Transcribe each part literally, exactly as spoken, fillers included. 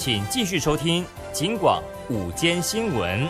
请继续收听警广午间新闻。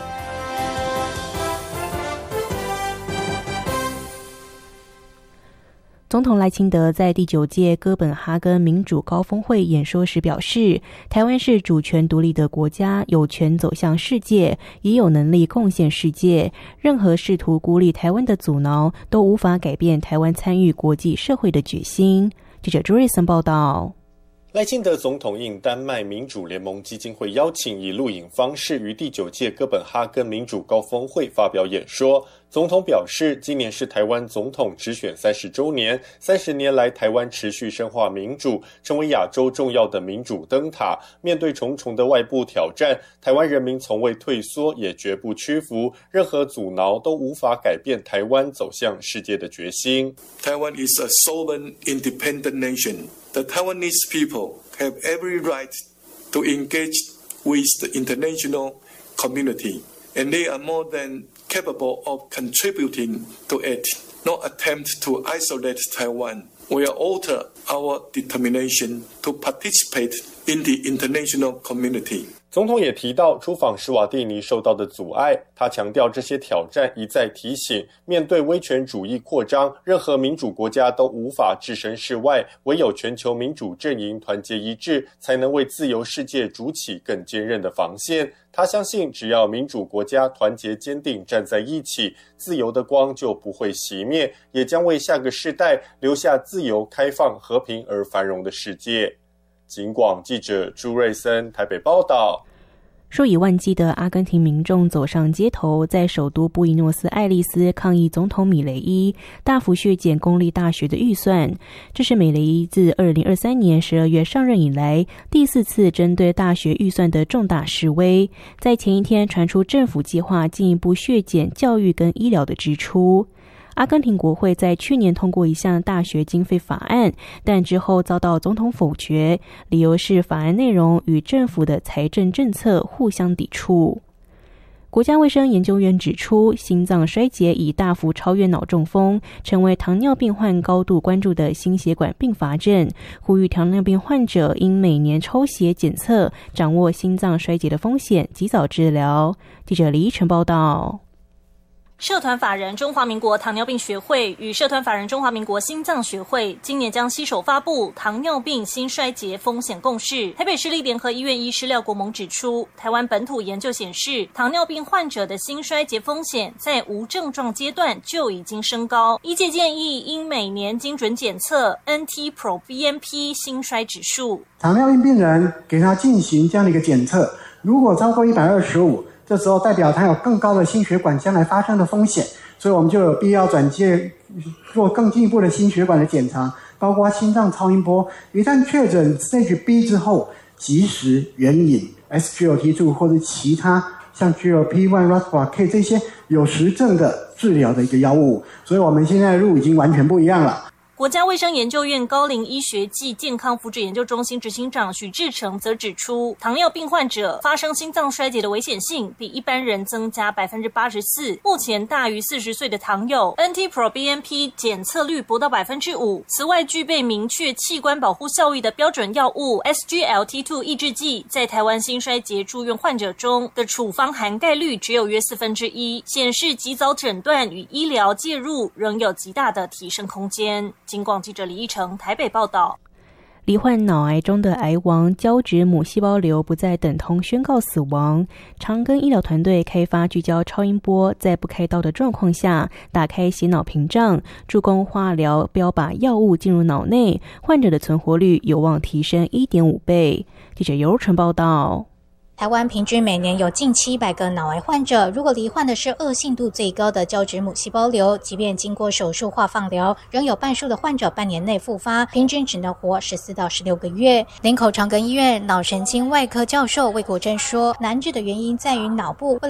总统赖清德在第九届哥本哈根民主高峰会演说时表示，台湾是主权独立的国家，有权走向世界，也有能力贡献世界。任何试图孤立台湾的阻挠，都无法改变台湾参与国际社会的决心。记者朱瑞森报道。 赖清德总统应丹麦民主联盟基金会邀请，以录影方式于第九届哥本哈根民主高峰会发表演说。总统表示，今年是台湾总统直选三十周年，三十年来台湾持续深化民主，成为亚洲重要的民主灯塔。面对重重的外部挑战，台湾人民从未退缩，也绝不屈服，任何阻挠都无法改变台湾走向世界的决心。 Taiwan is a sovereign, independent nation. The Taiwanese people have every right to engage with the international community, and they are more than capable of contributing to it. No attempt to isolate Taiwan will alter our determination to participate in the international community. 总统也提到出访史瓦蒂尼受到的阻碍，他强调这些挑战一再提醒，面对威权主义扩张，任何民主国家都无法置身事外，唯有全球民主阵营团结一致，才能为自由世界筑起更坚韧的防线。他相信，只要民主国家团结坚定站在一起，自由的光就不会熄灭，也将为下个世代留下自由、开放、和平而繁荣的世界。警广记者朱瑞森台北报道。 数以万计的阿根廷民众走上街头，在首都布宜诺斯艾利斯抗议总统米雷伊大幅削减公立大学的预算。这是米雷伊自二零二三年十二月上任以来第四次针对大学预算的重大示威。在前一天传出政府计划进一步削减教育跟医疗的支出。阿根廷国会在去年通过一项大学经费法案，但之后遭到总统否决，理由是法案内容与政府的财政政策互相抵触。国家卫生研究院指出，心脏衰竭已大幅超越脑中风，成为糖尿病患高度关注的心血管并发症，呼吁糖尿病患者应每年抽血检测，掌握心脏衰竭的风险，及早治疗。记者李依晨报道。 社团法人中华民国糖尿病学会与社团法人中华民国心脏学会今年将携手发布糖尿病心衰竭风险共识。台北市立联合医院医师廖国蒙指出，台湾本土研究显示，糖尿病患者的心衰竭风险在无症状阶段就已经升高，医界建议应每年精准检测 N T Pro B N P 心衰指数。 糖尿病病人给他进行这样的一个检测，如果超过一百二十五，这时候代表它有更高的心血管将来发生的风险，所以我们就有必要转介做更进一步的心血管的检查，包括心脏超音波。一旦确诊 Stage B 之后，及时援引 S G L T 二 或者其他像 G L P 一 Rosuvastatin 这些有实证的治疗的一个药物。所以我们现在的路已经完全不一样了。 国家卫生研究院高龄医学暨健康福祉研究中心执行长许志成则指出，糖尿病患者发生心脏衰竭的危险性比一般人增加 百分之八十四， 目前大于四十岁的糖友 N T Pro B N P 检测率不到 百分之五。 此外，具备明确器官保护效益的标准药物 S G L T 二 抑制剂在台湾心衰竭住院患者中的处方涵盖率只有约四分之一，显示及早诊断与医疗介入仍有极大的提升空间。警广记者李依成台北报道。 罹患脑癌中的癌王胶质母细胞瘤不再等同宣告死亡。长庚医疗团队开发聚焦超音波，在不开刀的状况下打开血脑屏障，助攻化疗标靶药物进入脑内，患者的存活率有望提升 一点五倍。记者尤纯报道。 台湾平均每年有近七百个脑癌患者，如果罹患的是恶性度最高的胶质母细胞瘤，即便经过手术或放疗，仍有半数的患者半年内复发，平均只能活十四到十六个月。林口长庚医院脑神经外科教授魏国珍说，难治的原因在于脑部